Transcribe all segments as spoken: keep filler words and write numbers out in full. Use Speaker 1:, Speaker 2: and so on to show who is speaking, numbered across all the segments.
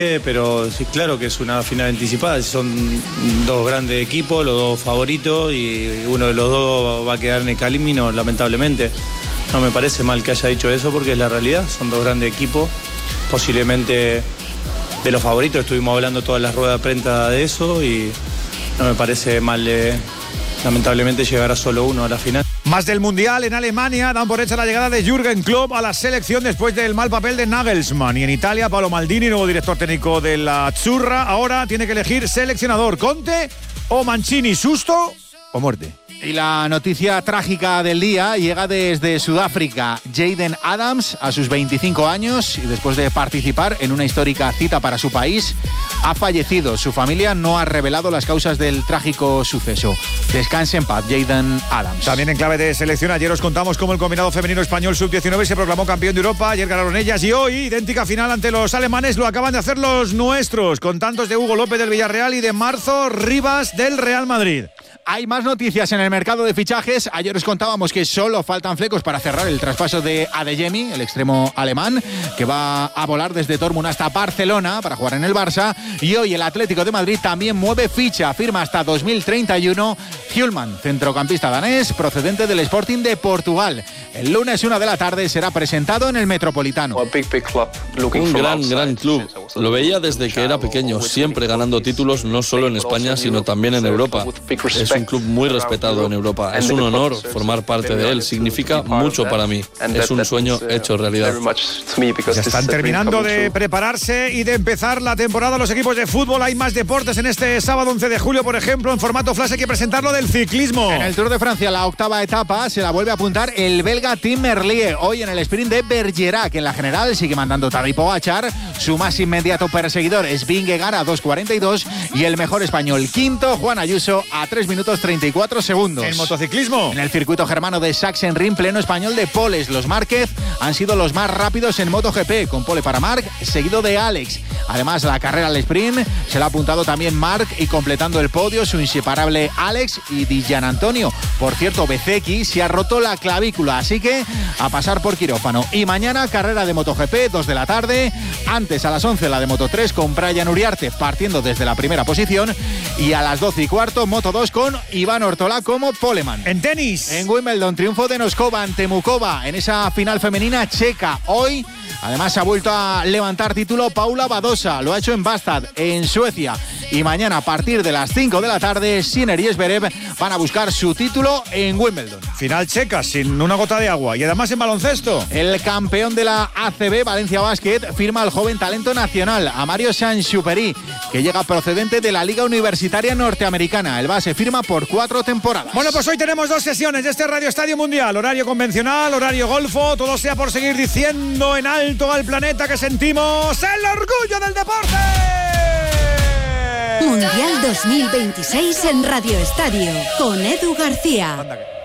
Speaker 1: Pero sí, claro que es una final anticipada, son dos grandes equipos, los dos favoritos, y uno de los dos va a quedar en el camino, lamentablemente. No me parece mal que haya dicho eso porque es la realidad, son dos grandes equipos, posiblemente de los favoritos, estuvimos hablando todas las ruedas de prensa de eso y no me parece mal, eh, lamentablemente, llegar a solo uno a la final.
Speaker 2: Más del Mundial. En Alemania dan por hecha la llegada de Jürgen Klopp a la selección después del mal papel de Nagelsmann. Y en Italia, Paolo Maldini, nuevo director técnico de la Azzurra, ahora tiene que elegir seleccionador. ¿Conte o Mancini? ¿Susto o muerte?
Speaker 3: Y la noticia trágica del día llega desde Sudáfrica. Jayden Adams, a sus veinticinco años, y después de participar en una histórica cita para su país, ha fallecido. Su familia no ha revelado las causas del trágico suceso. Descanse en paz, Jayden Adams.
Speaker 2: También en clave de selección, ayer os contamos cómo el combinado femenino español sub diecinueve se proclamó campeón de Europa. Ayer ganaron ellas y hoy, idéntica final ante los alemanes, lo acaban de hacer los nuestros, con tantos de Hugo López del Villarreal y de Marzo Rivas del Real Madrid.
Speaker 3: Hay más noticias en el mercado de fichajes. Ayer os contábamos que solo faltan flecos para cerrar el traspaso de Adeyemi, el extremo alemán, que va a volar desde Dortmund hasta Barcelona para jugar en el Barça. Y hoy el Atlético de Madrid también mueve ficha, firma hasta dos mil treinta y uno Hjulman, centrocampista danés procedente del Sporting de Portugal. El lunes una de la tarde será presentado en el Metropolitano.
Speaker 4: Un gran, gran club. Lo veía desde que era pequeño, siempre ganando títulos no solo en España, sino también en Europa. Es un club muy respetado en Europa. Es un honor formar parte de él. Significa mucho para mí. Es un sueño hecho realidad.
Speaker 2: Ya están terminando de prepararse y de empezar la temporada los equipos de fútbol. Hay más deportes en este sábado once de julio, por ejemplo, en formato flash hay que presentar lo del ciclismo.
Speaker 3: En el Tour de Francia, la octava etapa, se la vuelve a apuntar el belga Tim Merlier. Hoy en el sprint de Bergerac. En la general sigue mandando Tadej Pogačar. Su más inmediato perseguidor es Vingegaard a dos cuarenta y dos. Y el mejor español, quinto, Juan Ayuso, a tres minutos treinta y cuatro segundos.
Speaker 2: En motociclismo,
Speaker 3: en el circuito germano de Sachsenring, pleno español de poles. Los Márquez han sido los más rápidos en MotoGP, con pole para Marc, seguido de Alex. Además, la carrera al sprint se la ha apuntado también Marc, y completando el podio su inseparable Alex y Di Gianantonio. Por cierto, Bezzecchi se ha roto la clavícula, así que a pasar por quirófano. Y mañana carrera de MotoGP, dos de la tarde. Antes, a las once, la de Moto tres con Brian Uriarte partiendo desde la primera posición. Y a las doce y cuarto, Moto dos con Iván Ortolá como poleman.
Speaker 2: En tenis,
Speaker 3: en Wimbledon, triunfo de Noskova ante Mukova en esa final femenina checa. Hoy, además, ha vuelto a levantar título Paula Badosa. Lo ha hecho en Bastad, en Suecia. Y mañana, a partir de las cinco de la tarde, Sinner y Zverev van a buscar su título en Wimbledon.
Speaker 2: Final checa, sin una gota de agua. Y además en baloncesto,
Speaker 3: el campeón de la A C B, Valencia Basket, firma al joven talento nacional, a Mario Saint-Exupéry, que llega procedente de la Liga Universitaria Norteamericana. El base firma por cuatro temporadas.
Speaker 2: Bueno, pues hoy tenemos dos sesiones de este Radio Estadio Mundial. Horario convencional, horario golfo. Todo sea por seguir diciendo en alto al planeta que sentimos el orgullo del deporte.
Speaker 5: Mundial dos mil veintiséis en Radio Estadio, con Edu García.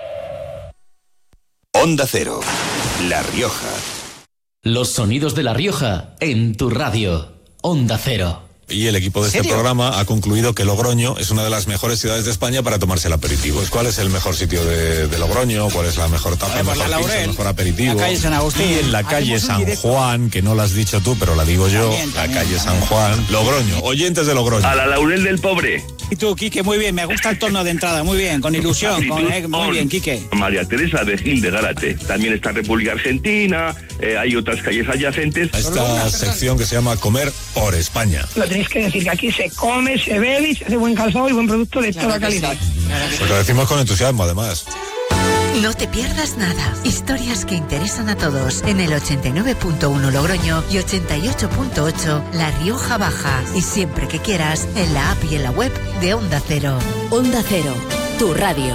Speaker 6: Onda Cero, La Rioja.
Speaker 7: Los sonidos de La Rioja en tu radio. Onda Cero.
Speaker 8: Y el equipo de este programa ha concluido que Logroño es una de las mejores ciudades de España para tomarse el aperitivo. ¿Cuál es el mejor sitio de, de Logroño? ¿Cuál es la mejor tapa, el mejor pizza, el mejor aperitivo?
Speaker 9: La calle San Agustín.
Speaker 8: Y en la calle San Juan, que no la has dicho tú, pero la digo yo, también, la también, calle también. San Juan. Logroño, oyentes de Logroño.
Speaker 10: A la Laurel del Pobre.
Speaker 9: Y tú, Quique, muy bien, me gusta el tono de entrada, muy bien, con ilusión, con, eh, muy bien, Quique.
Speaker 10: María Teresa de Gil de Gárate. También está República Argentina, eh, hay otras calles adyacentes.
Speaker 8: Esta sección que se llama Comer por España.
Speaker 11: Lo tenéis que decir, que aquí se come, se bebe y se hace buen calzado y buen producto de claro toda calidad.
Speaker 8: Sí. Claro pues lo decimos con entusiasmo, además.
Speaker 5: No te pierdas nada. Historias que interesan a todos en el ochenta y nueve punto uno Logroño y ochenta y ocho punto ocho La Rioja Baja. Y siempre que quieras, en la app y en la web de Onda Cero. Onda Cero, tu radio.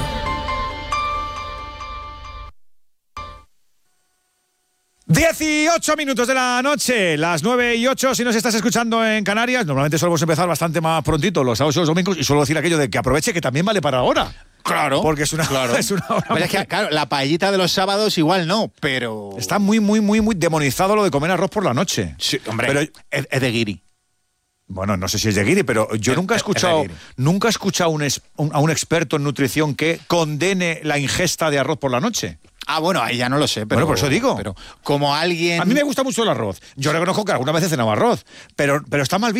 Speaker 2: dieciocho minutos de la noche, las nueve y ocho, si nos estás escuchando en Canarias. Normalmente solemos empezar bastante más prontito los sábados y los domingos, y suelo decir aquello de que aproveche, que también vale para ahora.
Speaker 3: Claro.
Speaker 2: Porque es una,
Speaker 3: claro.
Speaker 2: es una hora.
Speaker 3: Pero es que, claro, la paellita de los sábados igual no, pero...
Speaker 2: Está muy, muy, muy, muy demonizado lo de comer arroz por la noche.
Speaker 3: Sí, hombre,
Speaker 2: pero
Speaker 3: es, es de guiri.
Speaker 2: Bueno, no sé si es de guiri, pero yo es, nunca he escuchado, nunca he escuchado un es, un, a un experto en nutrición que condene la ingesta de arroz por la noche.
Speaker 3: Ah, bueno, ahí ya no lo sé. Pero,
Speaker 2: bueno, por eso digo.
Speaker 3: Pero como alguien...
Speaker 2: A mí me gusta mucho el arroz. Yo reconozco que alguna vez he cenado arroz, pero, pero está mal visto.